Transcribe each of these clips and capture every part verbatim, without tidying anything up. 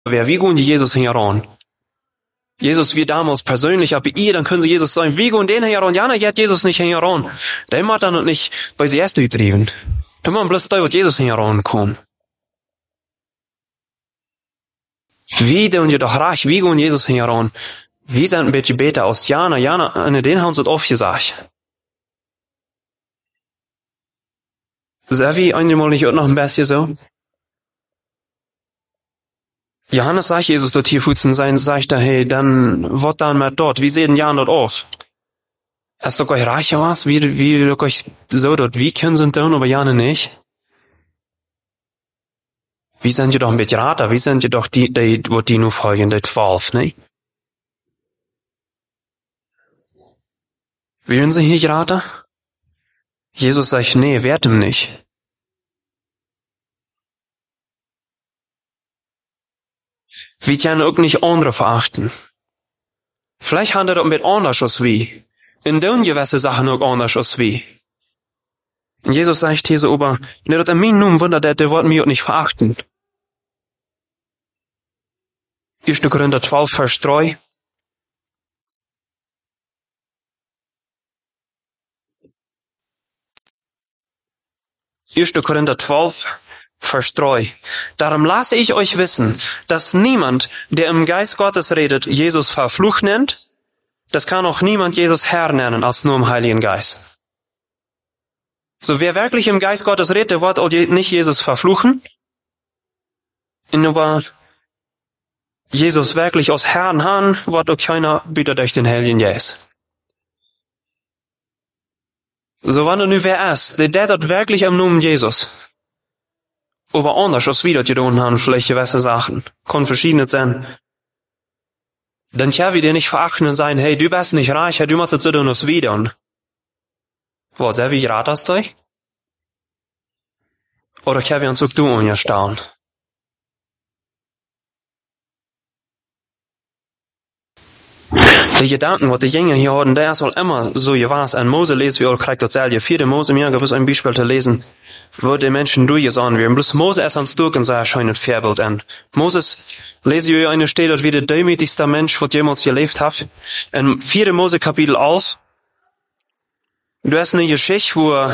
wer, wie gehen die Jesus heran? Jesus wie damals persönlich, aber ihr, dann können sie Jesus sagen, wie gehen den heran? Ja, na, jetzt Jesus nicht heran. Der macht dann nicht bei sie erst getrieben. Da man bloß da wird Jesus herankommen. Wie denn ihr doch reich, wie gehen Jesus heran? Wie sind ein bisschen Beter aus Jana, Jana, an den haben sie oft gesagt. Sehr wie einmal nicht auch noch ein bisschen so? Johannes sagt Jesus dort hier futzen sein, sagt er, hey, dann, wat dann mit dort? Wie sehen Jan dort aus? Hast du euch reicher was? Wie, wie, euch so dort, wie können sie tun, aber Jane nicht? Wie sind ihr doch mit Rater? Wie sind ihr doch die, die, wo die nur folgen, die zwölf, ne? Willen sie nicht Rater? Jesus sagt, nee, werd ihm nicht. Wie kann auch nicht andere verachten. Vielleicht handelt er mit anders als wie. In den gewisse Sachen auch anders als wie. Und Jesus sagt hier so, aber, ne, dort in mir nun wundert, der, der wollt mich auch nicht verachten. erster Korinther zwölf, Vers drei. erster Korinther zwölf, Vers drei. Darum lasse ich euch wissen, dass niemand, der im Geist Gottes redet, Jesus verflucht nennt. Das kann auch niemand Jesus Herr nennen, als nur im Heiligen Geist. So, wer wirklich im Geist Gottes redet, der wird auch nicht Jesus verfluchen. Aber Jesus wirklich aus Herrn haben, wird auch keiner bitte durch den Heiligen Geist. So, wenn du nu wer ist, der dort wirklich am Namen Jesus. Aber anders als wir das getan haben, vielleicht gewisse Sachen. Kann verschiedene sein. Dann kann wir dir nicht verachten und sagen, hey, du bist nicht reich, hey, du machst jetzt so tun als wieder. Und was, sehr wie rat das dich? Oder kann wir uns auch du unterstellen? Die Gedanken, was die Jünger hier hatten, der soll immer so gewesen. An Mose lesen wir auch, kriegt das selber. Vierte Mose, mir gab es ein Beispiel zu lesen, wo die Menschen durchgesehen werden. Bloß Mose ist ans Durch und sah erscheint Vorbild an. Moses, lese ich eine Stelle dort wie der demütigste Mensch, was jemals gelebt hat. In vierte Mose Kapitel elf. Du hast eine Geschichte, wo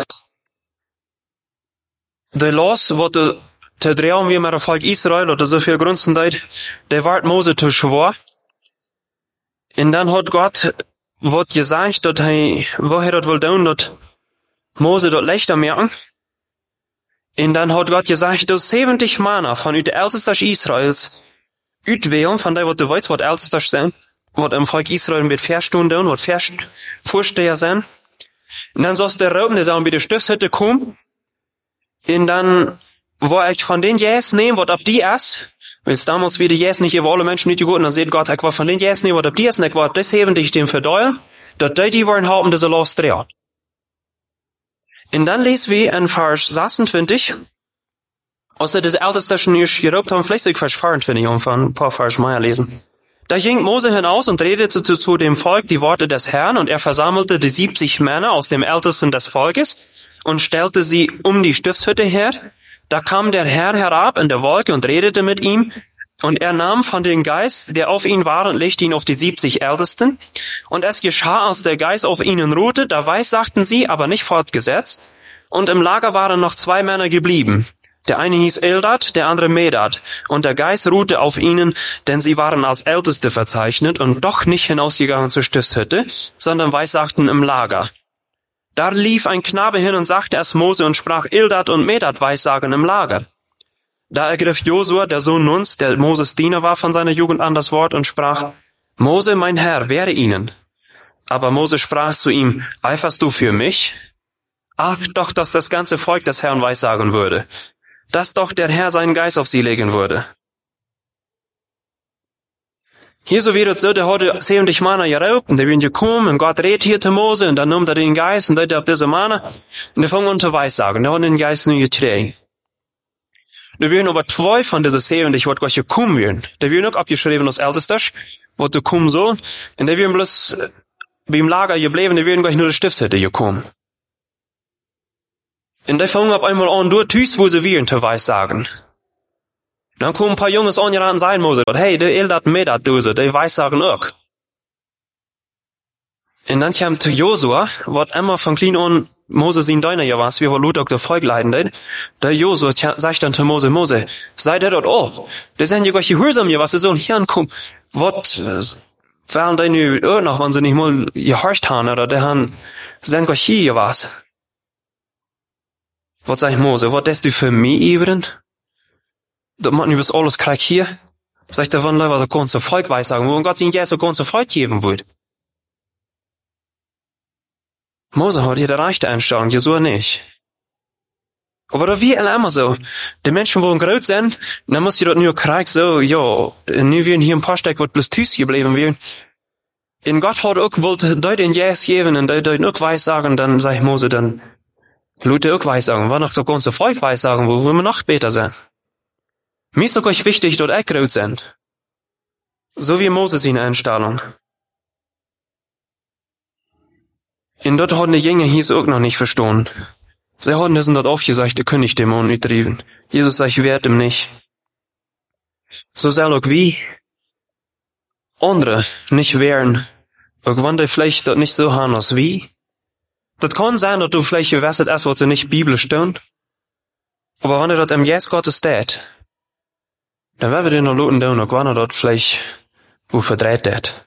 der Los, wo der, der drehen wir mit dem Volk Israel, oder so viel Grünzen deit, der wart Mose zu schwor. Und dann hat Gott, wird gesagt, dass er, wo er das wohl tun, dass Mose dort Lichter merken. Und dann hat Gott gesagt, dass siebzig Männer von der Ältesten Israels, utwählen, von der, was du weißt, was Ältester sind, was im Volk Israel mit Verstunden, was Verst, Vorsteher sind. Und dann sollst der Rauben, der sagen, wie die Stiftshütte kommen. Und dann, wo ich von den Jäs nehmen, was ab die ist, wenn es damals wieder Jäs nicht über alle Menschen nicht gut, und dann sieht Gott, ich war von den Jäs nehmen, was ab die ist, und ich war das heben, dich dem verdeuern, dass die, die wollen haben, dass er losdreht. Und dann lesen wir in Vers sechsundzwanzig, als er das Älteste schon nicht geraubt haben, vielleicht soll ich Vers vierundzwanzig umfangen, ein paar Vers mehr lesen. Da ging Mose hinaus und redete zu, zu dem Volk die Worte des Herrn, und er versammelte die siebzig Männer aus dem Ältesten des Volkes und stellte sie um die Stiftshütte her. Da kam der Herr herab in der Wolke und redete mit ihm, und er nahm von dem Geist, der auf ihn war, und legte ihn auf die siebzig Ältesten. Und es geschah, als der Geist auf ihnen ruhte, da weissagten sie, aber nicht fortgesetzt. Und im Lager waren noch zwei Männer geblieben. Der eine hieß Eldad, der andere Medad. Und der Geist ruhte auf ihnen, denn sie waren als Älteste verzeichnet und doch nicht hinausgegangen zur Stiftshütte, sondern weissagten im Lager. Da lief ein Knabe hin und sagte es Mose und sprach, Eldad und Medad weissagen im Lager. Da ergriff Josua, der Sohn Nuns, der Moses Diener war von seiner Jugend an, das Wort und sprach, Mose, mein Herr, wehre ihnen. Aber Mose sprach zu ihm, eiferst du für mich? Ach doch, dass das ganze Volk des Herrn weissagen würde, dass doch der Herr seinen Geist auf sie legen würde. Hier so wird es so, der hat siebzig Männer geraubt, und der wird gekommen, und Gott redet hier zu Mose, und dann nimmt er den Geist, und der hat diese Männer, und der fängt an zu weissagen, der hat den Geist nie getragen. Da werden aber zwei von diesen siebzig, was Gott gekommen werden. Der wird noch abgeschrieben als Ältester, was du kommen soll, und der werden bloß beim Lager geblieben, der werden gleich nur die Stiftshütte gekommen. Und der fangen auf einmal an, dort tüß, wo sie werden, zu weissagen. Dann kommen ein paar Jungs an und sagen Mose, hey, der il dat mit dat Dose, der weiß sagen auch. Und dann kommt Josua, wat immer von klein an Mose sin deiner ja was, wie wir Lut auch der Volk leiden, denn der Josua sagt dann zu Mose, Mose, sei der dort auf. Der sind ja gleich gehorsam, ja, was sie sollen hier ankommen. Wat, wären deine Ohren noch, wenn sie nicht mal gehorcht haben, oder der haben, sind gleich hier was. Was sagt Mose, wat ist du für mich eben? Da man über alles krieg hier. Sagt der, wann lieber der ganze Volk weiß sagen, wo Gott ihn jetzt der ganze Volk geben wird. Mose hat hier der rechte Einstellung, Jesua nicht. Aber da wie immer so. Die Menschen wollen groß sein, dann muss ihr dort nur krieg so, ja, nu wir hier ein paar Stück, wird bloß tüß geblieben werden. In Gott hat auch wollte deut in Jes geben, und deut auch weiß sagen, dann sagt Mose, dann Leute auch weiß sagen, wann noch der ganze Volk weiß sagen, wo wir noch später sein. Mir ist auch euch wichtig, dort auch groß sein. So wie Mose seine Einstellung. Und dort haben die Jünger hieß auch noch nicht verstanden. Sie haben das dort aufgesagt, der König Dämonen nicht trieben. Jesus sagt, wehrt ihm nicht. So soll auch wie andere nicht wehren, auch wenn die vielleicht dort nicht so haben als wie. Das kann sein, dass du vielleicht gewusst hast, was sie nicht Bibel stimmt. Aber wenn du dort im Jes Gottes tät, dann werden wir den noch loten tun, auch wenn er dort vielleicht wo verdreht tät.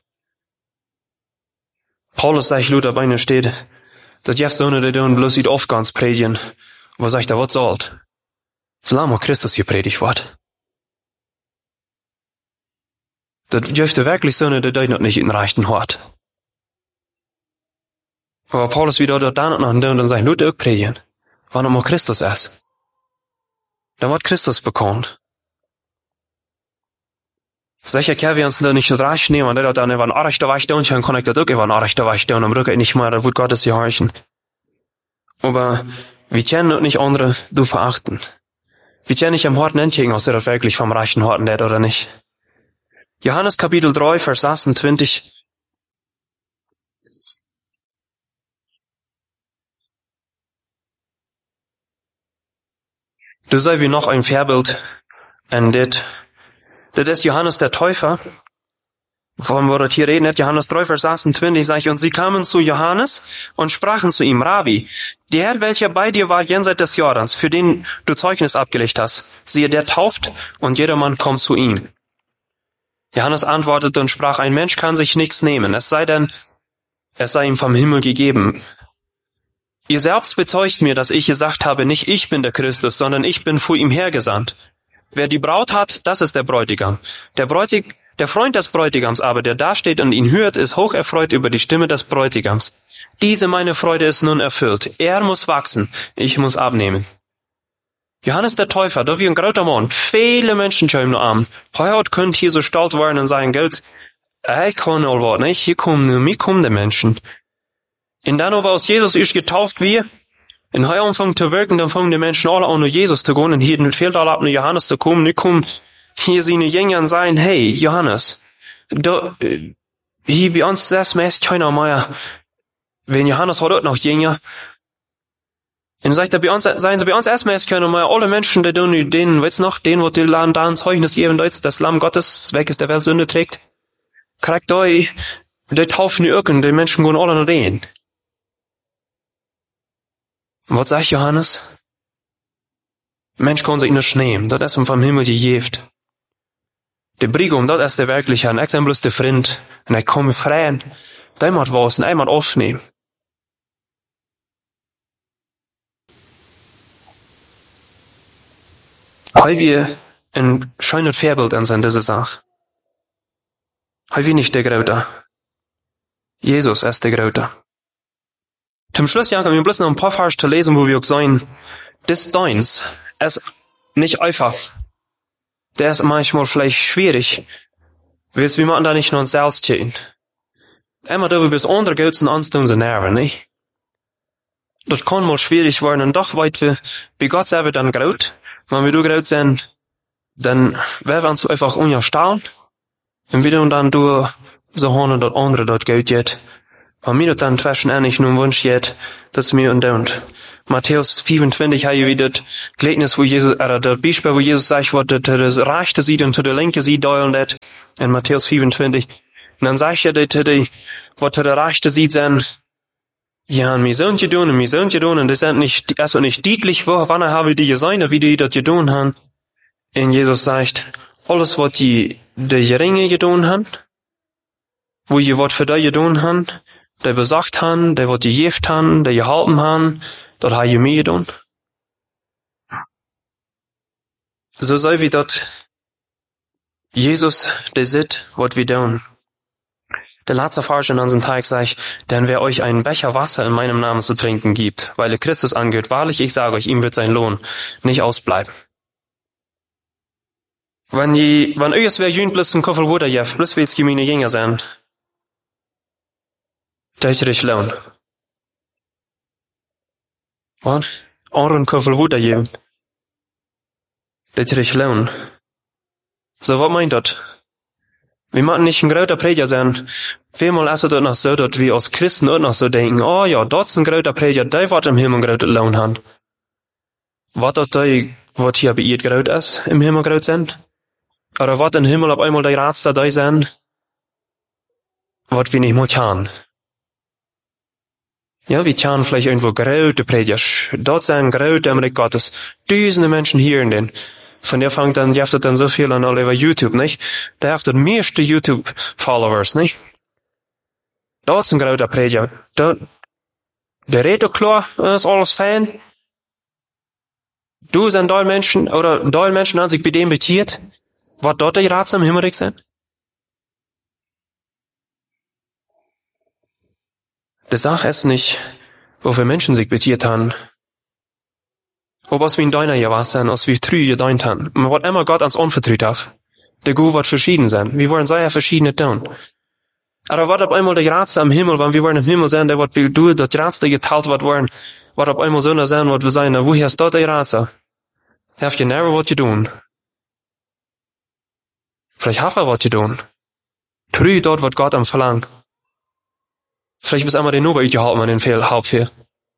Paulus sagt, Luther bei ihnen steht, dass Jeff so eine, die tun bloß nicht oft ganz predigen. Was sagt er, was sollt? Solange Christus hier predigt wird. Das dürfte wirklich so eine, die dort noch nicht in rechten Hort. Aber Paulus wieder dort dann noch und dann sagt, Luther auch predigen. Wann er mal Christus ist. Dann wird Christus bekannt. Sicher können wir uns da nicht so reich nehmen, der dann über ein Arrechter Weich tun, dann kann ich das auch über ein Arrechter Weich tun, am Rücken nicht mehr, da wird Gottes gehorchen. Aber wir können nicht andere du verachten. Wir können nicht am Horten entgegen, was er das wirklich vom reichen Horten hat oder nicht. Johannes Kapitel drei, Vers achtundzwanzig. Du sei wie noch ein Vorbild, und das Das ist Johannes der Täufer. Von wo das hier reden, hat Johannes drei, Vers achtundzwanzig, sag ich, und sie kamen zu Johannes und sprachen zu ihm, Rabbi, der, welcher bei dir war jenseits des Jordans, für den du Zeugnis abgelegt hast, siehe, der tauft und jedermann kommt zu ihm. Johannes antwortete und sprach, ein Mensch kann sich nichts nehmen, es sei denn, es sei ihm vom Himmel gegeben. Ihr selbst bezeugt mir, dass ich gesagt habe, nicht ich bin der Christus, sondern ich bin vor ihm hergesandt. Wer die Braut hat, das ist der Bräutigam. Der Bräutig, der Freund des Bräutigams aber, der dasteht und ihn hört, ist hoch erfreut über die Stimme des Bräutigams. Diese meine Freude ist nun erfüllt. Er muss wachsen, ich muss abnehmen. Johannes der Täufer, da wie ein großer Mann, viele Menschen kommen nur an. Heute könnt hier so stolz werden und sagen, Geld, ich kann all was nicht, hier kommen nur, mir kommen die Menschen. Und dann aber aus Jesus ist getauft wie, in heuer Umfang zu wirken, dann fangen die Menschen alle an, nur Jesus zu gehen, und hier fehlt alle ab, nur Johannes zu kommen, nicht kommen, hier seine Jünger und sagen, hey, Johannes, da, hier bei uns das meist keiner mehr, wenn Johannes hat auch noch Jünger, und sagt er, bei uns, seien sie bei uns erstmal erst keiner mehr, alle Menschen, die tun, denen, weißt noch, denen, wo die Laden da ein Zeugnis geben, das Lamm Gottes, welches der Welt Sünde trägt, kriegt da, die taufen die Irken, die Menschen gehen alle nur denen. Und was sagt Johannes? Mensch kann sich nicht nehmen, das ist ihm vom Himmel gegeben. Der Brigum, das ist der wirkliche, ein exempelste Freund, und er kommt frei, der muss was, und einmal aufnehmen. Weil wir ein schönes Vorbild an sind, diese Sache. Weil wir nicht der Größte. Jesus ist der Größte. Zum Schluss, ja, können wir bloß noch ein paar Verse zu lesen, wo wir auch sagen, das Deins ist nicht einfach. Der ist manchmal vielleicht schwierig. Weil wir machen da nicht nur uns selbst stehen. Einmal da wir bis andere Götzen anstellen, sind Nerven, nicht? Das kann mal schwierig werden, und doch weit wir, wie Gott selber dann graut. Wenn wir du graut sind, dann werden wir uns einfach unerstaunt. Und wieder und dann du, so haben dort andere dort Geld geht. Wenn mir das dann zwischen ähnlich nur Wunsch geht, dass mir und und. Matthäus vierundzwanzig habe ich wieder das Gleichnis, wo Jesus, oder das Beispiel, wo Jesus sagt, was das rechte sieht und zu der linke sieht, da und das. In Matthäus vierundzwanzig. Und dann sagt er, dass was der rechte sieht, sein, ja, und wir sind gedun, und wir sind gedun, und das sind nicht, also nicht deutlich, wo, wann habe die gesehen, wie die das gedun haben. Und Jesus sagt, alles, was die, die Geringe gedun haben, wo je was für die gedun haben, die besagt haben, die was die gejeft haben, die gehalten haben, das habe ich mir gedun. So sei wie das, Jesus, der sieht, was wir tun. Der letzte Vers in unserem Teig sagt, denn wer euch einen Becher Wasser in meinem Namen zu trinken gibt, weil er Christus angehört, wahrlich, ich sage euch, ihm wird sein Lohn nicht ausbleiben. Wenn je, wenn euch wer jünt bloß zum Koffel Wunder jef, bloß willst du meine Jünger sein, da ist dich Lohn. Was? Euren Koffel Wunder geben. Da ist dich Lohn. So, was meint das? Wir machen nicht ein großer Prediger sein. Vielmal ist es noch so, dass wir als Christen auch noch so denken, oh ja, dort ist ein großer Prediger, der wird im Himmel groß Lohn haben. Was das die, was hier bei ihr groß ist, im Himmel groß sind? Oder was im Himmel auf einmal die Rats da da sind? Was wir nicht mal tun. Ja, wir tun vielleicht irgendwo große Prediger. Dort sind große Amerik Gottes. Tausende Menschen hier in den. Von der fängt dann, jaftet dann so viel an all über YouTube, nicht? Der hat die meiste YouTube-Followers, nicht? Dort ist ein großer Prediger. Da, der redet klar, ist alles fein. Du sind da Menschen, oder da Menschen haben sich bei dem betiert, was dort die Rats im Himmel sind. Die Sache ist nicht, wofür Menschen sich betiert haben, ob es wie in deiner hier was sein, als wie trü gedeint haben. Was immer Gott ans unvertrüht hat. Der Gu wird verschieden sein. Wir wollen sehr verschiedene tun. Aber was auf einmal der Rats am Himmel, wenn wir wollen im Himmel sein, der wird wie du, der Rats, der geteilt wird wollen, was auf einmal so sein, was wir sein, woher ist dort der Rats? Have you never what you doing? Vielleicht have er what you doing. Trü dort, was Gott am verlangt. Vielleicht bist einmal den Nuber gehalten, den Fehl, Hauptfehl.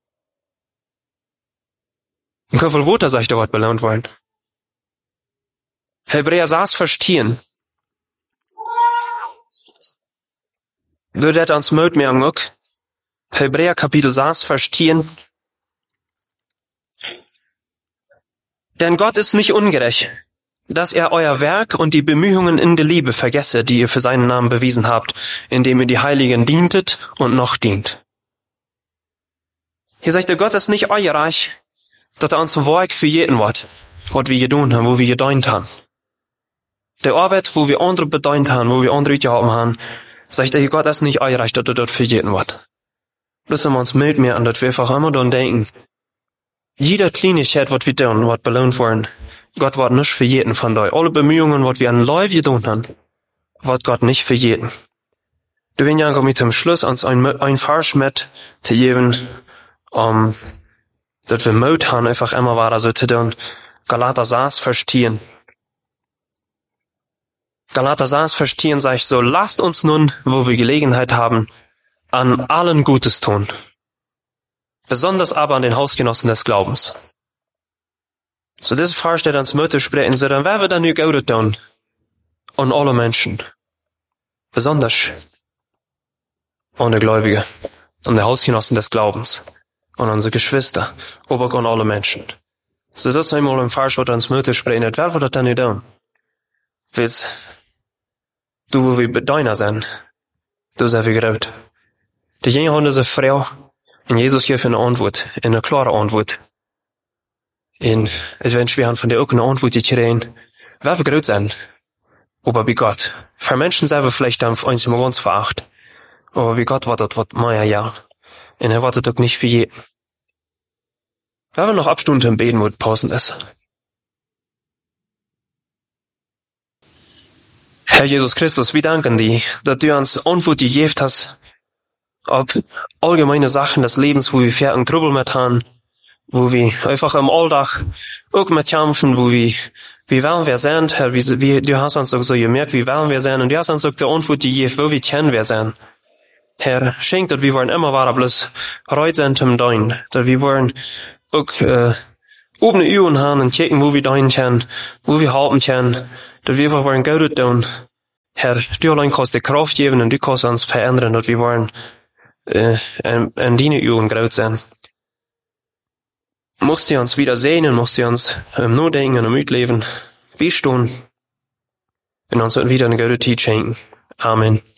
Ein Köffel Wutter, sag ich, da was belohnt wollen. Hebräer saß verstehen. Du det ans Möt mir am Guck. Hebräer Kapitel saß verstehen. Denn Gott ist nicht ungerecht, dass er euer Werk und die Bemühungen in der Liebe vergesse, die ihr für seinen Namen bewiesen habt, indem ihr die Heiligen dientet und noch dient. Hier sagt der Gott ist nicht euer Reich, dass er uns Werk für jeden Wort, was wir getan haben, wo wir gedient haben. Der Arbeit, wo wir andere bedient haben, wo wir andere gehabt haben, sagt der Gott ist nicht euer Reich, dass er dort für jeden Wort. Müssen wir uns mild mehr an, dass wir einfach immer daran denken. Jeder Kleinigkeit, was wir tun, was belohnt worden, Gott wird nicht für jeden von euch. Alle Bemühungen, was wir an Leib getan haben, wird Gott nicht für jeden. Du willst ja mit zum Schluss uns ein, ein Vers mit zu geben, um, dass wir Mut haben, einfach immer weiter so zu tun. Galater saß verstehen. Galater saß verstehen, sag ich so, lasst uns nun, wo wir Gelegenheit haben, an allen Gutes tun. Besonders aber an den Hausgenossen des Glaubens. So diese Vers steht ans Mütter sprechen, so dann wer wird dann nur Gute tun? An alle Menschen. Besonders an die Gläubige, an die Hausgenossen des Glaubens. Und unsere Geschwister, aber auch an alle Menschen. So das ist einmal ein Vers, was ans Mütter sprechen, wer wird das dann nicht tun? Willst du, wo wir deiner sein, du sei wie gerät. Die Jünger haben diese Frau, und Jesus gibt eine Antwort, eine klare Antwort. Und es wird schwer, von der auch eine Antwort zu kriegen. Wer wird gerät sein? Aber wie Gott. Für Menschen selber vielleicht dann eins immer ganz veracht. Aber wie Gott war das, was mehr ja. Und er wartet doch nicht für jeden. Wer will noch Abstunden im Beten, wo es passend ist? Herr Jesus Christus, wir danken dir, dass du uns Antwort gegeben hast, auf allgemeine Sachen des Lebens, wo wir fertig Trubel mit haben, wo wir einfach im Alltag auch mit kämpfen, wo wir, wie wollen wir sein, Herr, wie, wie, du hast uns auch so gemerkt, wie wollen wir sein, und du hast uns auch die Antwort gegeben, wo wir kennen wir sein. Herr, schenkt, dass wir wollen immer waren bloß reut sind zum Dein, dass wir wollen auch, äh, oben Üben haben und checken, wo wir dein können, wo wir halten können, dass wir einfach wollen Geld tun. Herr, du allein kannst die Kraft geben und du kannst uns verändern, dass wir wollen, äh, an, an deine Üben groß sein. Musst du uns wieder sehen, musst du uns ähm, nur denken und mitleben, bestehen und uns wieder eine gute Zeit schenken. Amen.